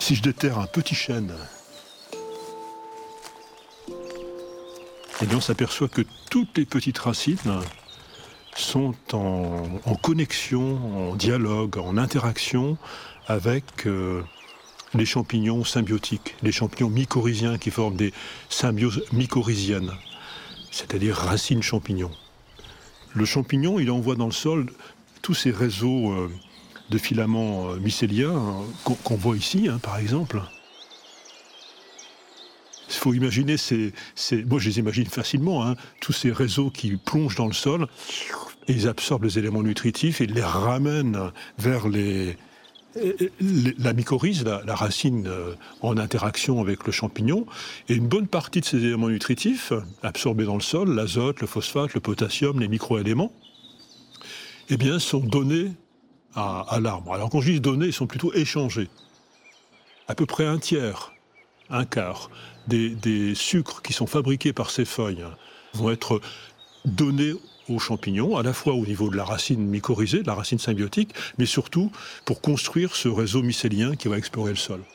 Si je déterre un petit chêne, eh bien on s'aperçoit que toutes les petites racines sont en connexion, en dialogue, en interaction avec les champignons symbiotiques, les champignons mycorhiziens qui forment des symbioses mycorhiziennes, c'est-à-dire racines champignons. Le champignon, il envoie dans le sol tous ces réseaux de filaments mycéliens qu'on voit ici, par exemple. Il faut imaginer, moi je les imagine facilement, tous ces réseaux qui plongent dans le sol, et ils absorbent les éléments nutritifs et les ramènent vers la mycorhize, la racine en interaction avec le champignon. Et une bonne partie de ces éléments nutritifs, absorbés dans le sol, l'azote, le phosphate, le potassium, les micro-éléments, eh bien, sont donnés à l'arbre. Alors quand je dis donnés, ils sont plutôt échangés. À peu près un tiers, un quart des sucres qui sont fabriqués par ces feuilles vont être donnés aux champignons, à la fois au niveau de la racine mycorhizée, de la racine symbiotique, mais surtout pour construire ce réseau mycélien qui va explorer le sol.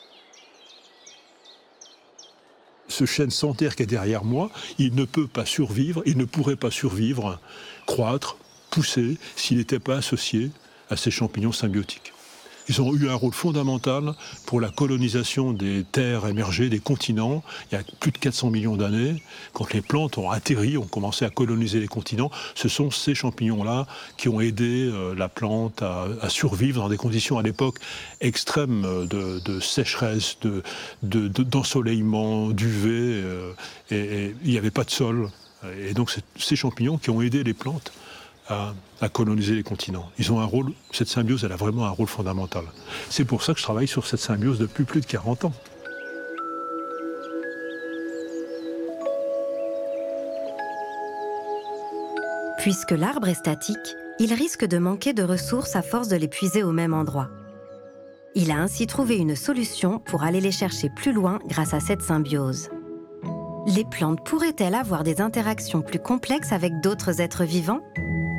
Ce chêne sans terre qui est derrière moi, il ne peut pas survivre, il ne pourrait pas survivre, croître, pousser, s'il n'était pas associé à ces champignons symbiotiques. Ils ont eu un rôle fondamental pour la colonisation des terres émergées, des continents. Il y a plus de 400 millions d'années, quand les plantes ont atterri, ont commencé à coloniser les continents, ce sont ces champignons-là qui ont aidé la plante à survivre dans des conditions à l'époque extrêmes de sécheresse, d'ensoleillement, d'UV, et il n'y avait pas de sol. Et donc c'est ces champignons qui ont aidé les plantes à coloniser les continents. Ils ont un rôle, cette symbiose, elle a vraiment un rôle fondamental. C'est pour ça que je travaille sur cette symbiose depuis plus de 40 ans. Puisque l'arbre est statique, il risque de manquer de ressources à force de les puiser au même endroit. Il a ainsi trouvé une solution pour aller les chercher plus loin grâce à cette symbiose. Les plantes pourraient-elles avoir des interactions plus complexes avec d'autres êtres vivants ?